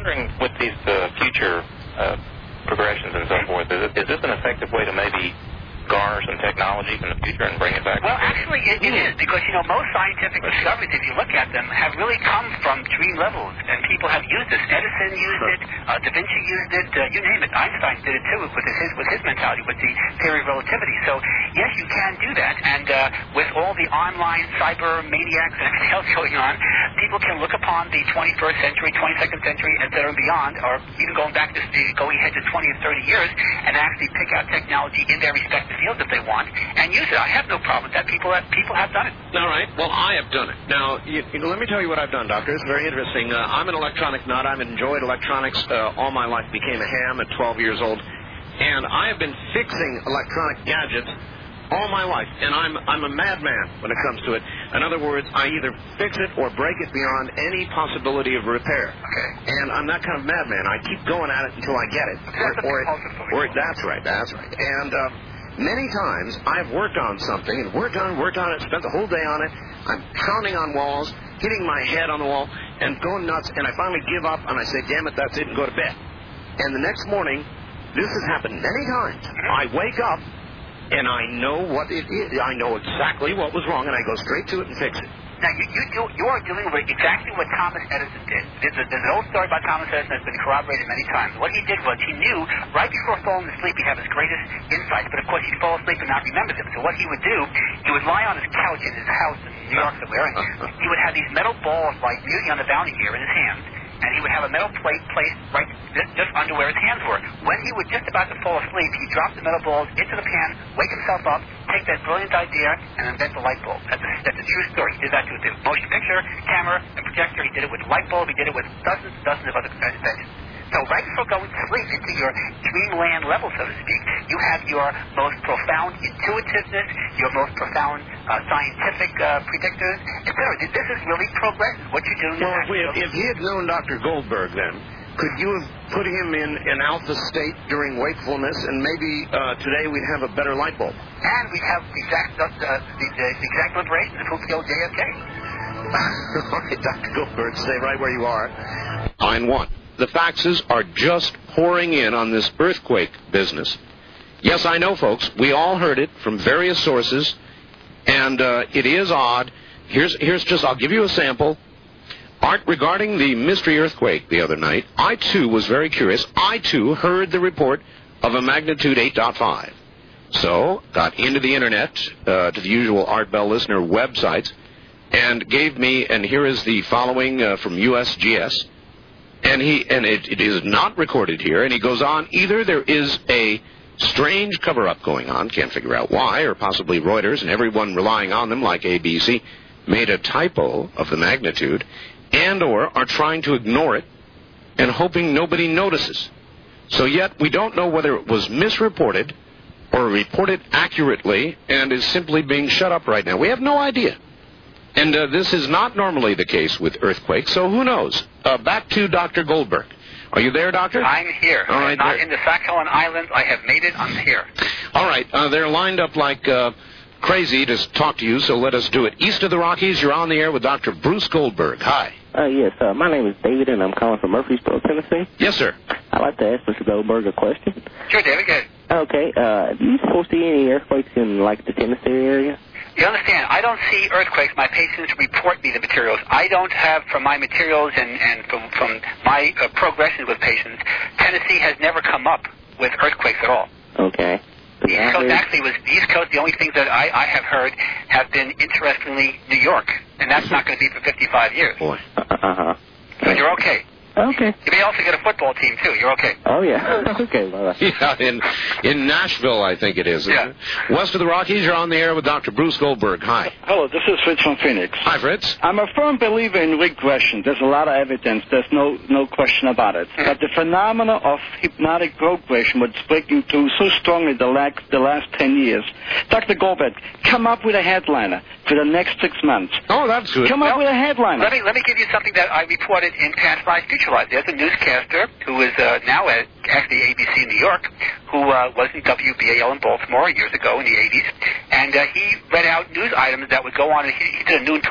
wondering, with these future progressions and so forth, is this an effective way to maybe garner some technology from the future and bring it back? Well, actually, it is, because, most scientific discoveries, if you look at them, have really come from dream levels, and people have used this. Edison used it, Da Vinci used it, you name it. Einstein did it, too, with his mentality, with the theory of relativity. So, yes, you can do that, and with all the online cyber maniacs and everything else going on, people can look upon the 21st century, 22nd century, et cetera, and beyond, or even going back to going ahead to 20 or 30 years, and actually pick out technology in their respective fields if they want, and use it. I have no problem with that. People have done it. All right. Well, I have done it. Now, let me tell you what I've done, Doctor. It's very interesting. I'm an electronic nut. I've enjoyed electronics all my life. Became a ham at 12 years old. And I have been fixing electronic gadgets all my life. And I'm a madman when it comes to it. In other words, I either fix it or break it beyond any possibility of repair. Okay. And I'm that kind of madman. I keep going at it until I get it. That's right. And many times I've worked on something and worked on it, spent the whole day on it. I'm pounding on walls, hitting my head on the wall, and going nuts. And I finally give up, and I say, damn it, that's it, and go to bed. And the next morning, this has happened many times. I wake up, and I know what it is. I know exactly what was wrong, and I go straight to it and fix it. Now, you are dealing with exactly what Thomas Edison did. There's an old story about Thomas Edison that's been corroborated many times. What he did was he knew right before falling asleep he'd have his greatest insights, but of course he'd fall asleep and not remember them. So what he would do, he would lie on his couch in his house in New York somewhere, and he would have these metal balls like Beauty on the Bounty here in his hands, and he would have a metal plate placed right just under where his hands were. When he was just about to fall asleep, he'd drop the metal balls into the pan, wake himself up, take that brilliant idea, and invent the light bulb. That's a true story. He did that with the motion picture, camera, and projector. He did it with light bulb. He did it with dozens of other inventions. So right before going to sleep into your dreamland level, so to speak, you have your most profound intuitiveness, your most profound scientific predictors, etc. This is really progressive. What you're doing is... if he had known Dr. Goldberg then, could you have put him in an alpha state during wakefulness, and maybe today we'd have a better light bulb? And we'd have the exact liberation of who killed JFK. All right, Dr. Goldberg, stay right where you are. Line one. The faxes are just pouring in on this earthquake business. Yes, I know, folks. We all heard it from various sources, and it is odd. Here's just, I'll give you a sample. Art, regarding the mystery earthquake the other night, I, too, was very curious. I, too, heard the report of a magnitude 8.5. So, got into the Internet, to the usual Art Bell listener websites, and gave me, and here is the following from USGS. And it is not recorded here, and he goes on, either there is a strange cover-up going on, can't figure out why, or possibly Reuters and everyone relying on them like ABC made a typo of the magnitude, and or are trying to ignore it and hoping nobody notices. So yet we don't know whether it was misreported or reported accurately and is simply being shut up right now. We have no idea. And this is not normally the case with earthquakes, so who knows? Back to Dr. Goldberg. Are you there, Doctor? I'm here. All right, I'm not in the Sakhalin Islands. I have made it. I'm here. All right. They're lined up like crazy to talk to you, so let us do it. East of the Rockies, you're on the air with Dr. Bruce Goldberg. Hi. Yes, my name is David, and I'm calling from Murfreesboro, Tennessee. Yes, sir. I'd like to ask Mr. Goldberg a question. Sure, David, go ahead. Okay. Do you foresee any earthquakes in, like, the Tennessee area? You understand, I don't see earthquakes. My patients report me the materials. I don't have, from my materials and from my progression with patients, Tennessee has never come up with earthquakes at all. Okay. The East Coast actually was, the East Coast, the only things that I have heard have been, interestingly, New York. And that's not going to be for 55 years. Boy. Uh-huh. So you're okay. Okay. You may also get a football team, too. You're okay. Oh, yeah. Okay. Well, yeah, in Nashville, I think it is. Yeah. West of the Rockies, you're on the air with Dr. Bruce Goldberg. Hi. Hello, this is Fritz from Phoenix. Hi, Fritz. I'm a firm believer in regression. There's a lot of evidence. There's no question about it. But the phenomena of hypnotic progression was breaking through so strongly the last 10 years. Dr. Goldberg, come up with a headliner for the next 6 months. Oh, that's good. Come up with a headliner. Let me give you something that I reported in Past Lives, Future Lives. There's a newscaster who is now at actually ABC New York, who was in WBAL in Baltimore years ago in the 80s, and he read out news items that would go on. He did a noon